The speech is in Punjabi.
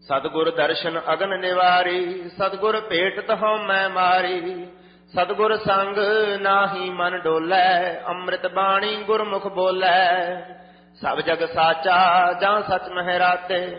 ਸਤਿਗੁਰ ਦਰਸ਼ਨ ਅਗਨ ਨਿਵਾਰੀ, ਸਤਿਗੁਰ ਭੇਟ ਤਹੁ ਮੈਂ ਮਾਰੀ। ਸਤਿਗੁਰ ਸੰਗ ਨਾਹੀ ਮਨ ਡੋਲੈ, ਅੰਮ੍ਰਿਤ ਬਾਣੀ ਗੁਰਮੁਖ ਬੋਲੈ। ਸਭ ਜਗ ਸਾਚਾ ਜਾਂ ਸਚ ਮਹਿ ਰਾਤੇ,